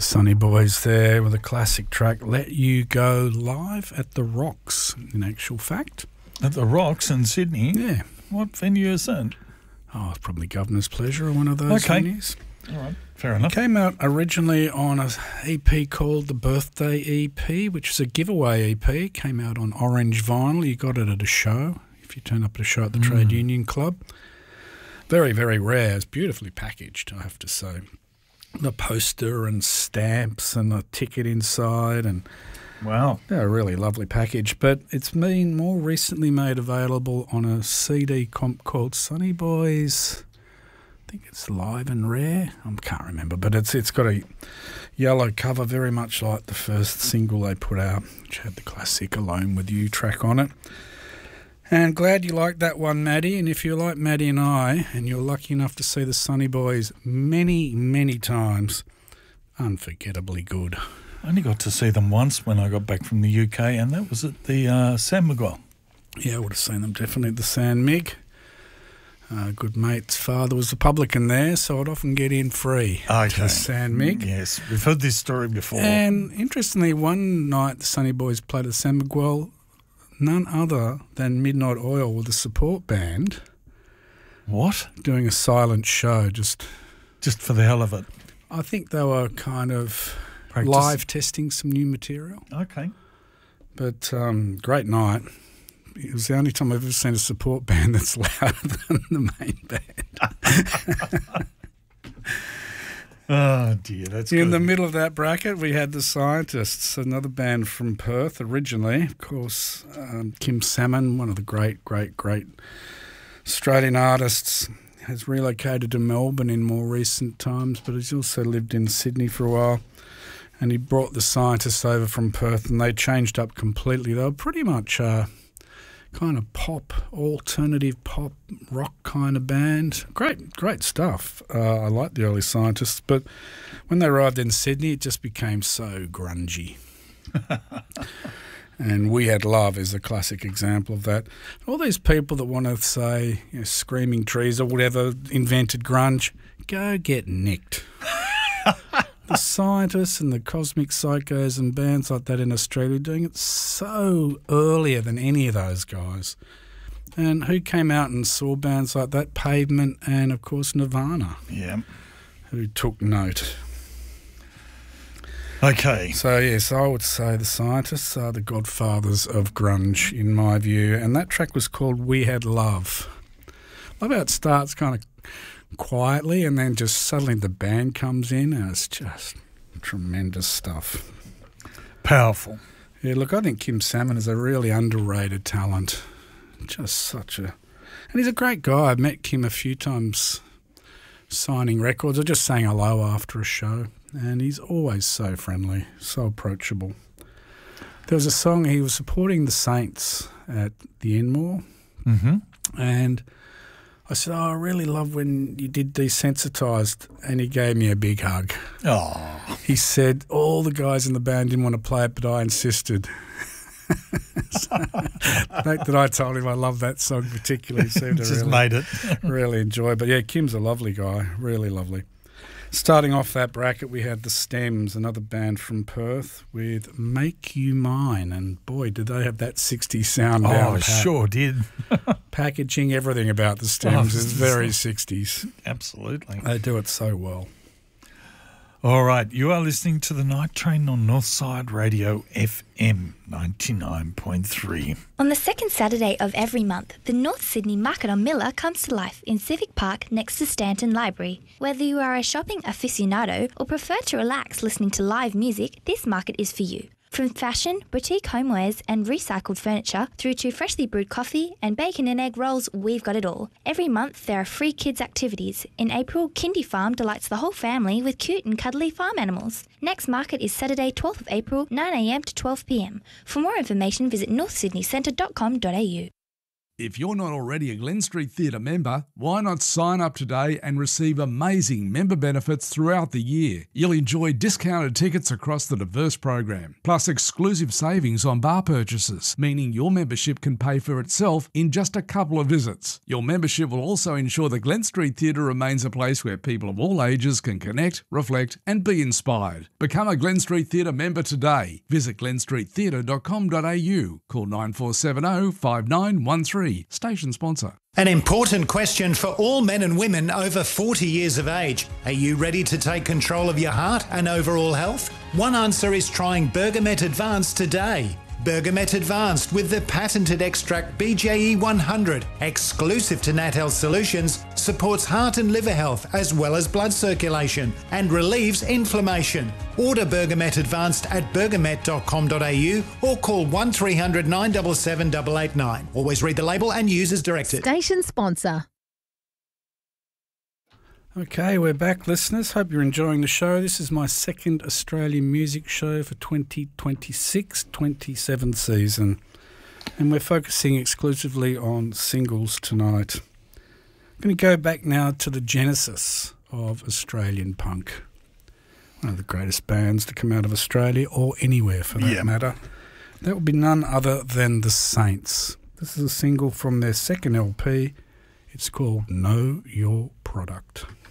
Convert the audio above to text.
Sunny Boys there with a classic track, Let You Go, live at the Rocks, in actual fact. At the Rocks in Sydney? Yeah. What venue is that? Oh, it's probably Governor's Pleasure or one of those venues. All right, fair enough. It came out originally on an EP called the Birthday EP, which is a giveaway EP. It came out on orange vinyl. You got it at a show, if you turn up at a show at the Trade Union Club. Very, very rare. It's beautifully packaged, I have to say. The poster and stamps and a ticket inside, and wow, a really lovely package. But it's been more recently made available on a CD comp called Sunny Boys. I think it's Live and Rare. I can't remember, but it's got a yellow cover, very much like the first single they put out, which had the classic Alone With You track on it. And glad you liked that one, Maddie. And if you like Maddie and I, and you're lucky enough to see the Sunny Boys many, many times, unforgettably good. I only got to see them once when I got back from the UK, and that was at the San Miguel. Yeah, I would have seen them definitely at the San Mig. Good mate's father was a publican there, so I'd often get in free to the San Mig. Yes, we've heard this story before. And interestingly, one night the Sunny Boys played at the San Miguel, none other than Midnight Oil with a support band. What? Doing a silent show, just for the hell of it. I think they were kind of Practice. live testing some new material. Okay. But great night. It was the only time I've ever seen a support band that's louder than the main band. Oh, dear, that's good. In the middle of that bracket, we had the Scientists, another band from Perth originally. Of course, Kim Salmon, one of the great Australian artists, has relocated to Melbourne in more recent times, but he's also lived in Sydney for a while. And he brought the Scientists over from Perth, and they changed up completely. They were pretty much kind of pop, alternative pop, rock kind of band. Great stuff. I like the early Scientists, but when they arrived in Sydney, it just became so grungy. And We Had Love is a classic example of that. All these people that want to say, Screaming Trees or whatever invented grunge, go get nicked. The Scientists and the Cosmic Psychos and bands like that in Australia are doing it so earlier than any of those guys. And who came out and saw bands like that? Pavement and, of course, Nirvana. Yeah. Who took note. Okay. So, yes, I would say the Scientists are the godfathers of grunge, in my view. And that track was called We Had Love. Love how it starts kind of quietly and then just suddenly the band comes in and it's just tremendous stuff. Powerful. Yeah, look, I think Kim Salmon is a really underrated talent. Just such a... And he's a great guy. I've met Kim a few times signing records or just saying hello after a show, and he's always so friendly, so approachable. There was a song, he was supporting the Saints at the Enmore, and I said, I really love when you did Desensitised, and he gave me a big hug. Oh. He said, all the guys in the band didn't want to play it, but I insisted. The fact that I told him I love that song particularly seemed to just made it. really enjoy. But yeah, Kim's a lovely guy, really lovely. Starting off that bracket, we had the Stems, another band from Perth, with Make You Mine. And boy, did they have that 60s sound down. Oh, sure did. Packaging, everything about the Stems is very 60s. Absolutely. They do it so well. All right, you are listening to the Night Train on Northside Radio FM 99.3. On the second Saturday of every month, the North Sydney Market on Miller comes to life in Civic Park next to Stanton Library. Whether you are a shopping aficionado or prefer to relax listening to live music, this market is for you. From fashion, boutique homewares and recycled furniture through to freshly brewed coffee and bacon and egg rolls, we've got it all. Every month there are free kids activities. In April, Kindy Farm delights the whole family with cute and cuddly farm animals. Next market is Saturday 12th of April, 9am to 12pm. For more information visit northsydneycentre.com.au. If you're not already a Glen Street Theatre member, why not sign up today and receive amazing member benefits throughout the year? You'll enjoy discounted tickets across the diverse program, plus exclusive savings on bar purchases, meaning your membership can pay for itself in just a couple of visits. Your membership will also ensure the Glen Street Theatre remains a place where people of all ages can connect, reflect and be inspired. Become a Glen Street Theatre member today. Visit glenstreettheatre.com.au. Call 9470 5913. Station sponsor. An important question for all men and women over 40 years of age. Are you ready to take control of your heart and overall health? One answer is trying Bergamet Advanced today. Bergamet Advanced with the patented extract BJE 100, exclusive to Nat Health Solutions, supports heart and liver health as well as blood circulation and relieves inflammation. Order Bergamet Advanced at bergamet.com.au or call 1300 977 889. Always read the label and use as directed. Station sponsor. Okay, we're back, listeners. Hope you're enjoying the show. This is my second Australian music show for 2026-27 season, and we're focusing exclusively on singles tonight. I'm going to go back now to the genesis of Australian punk, one of the greatest bands to come out of Australia or anywhere for that matter. That would be none other than the Saints. This is a single from their second LP. It's called Know Your Product.